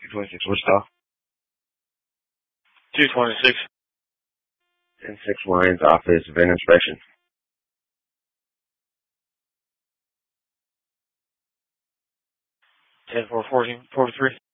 226 Wichita. 226. 10-6 Lions office, event inspection. 10-4-43.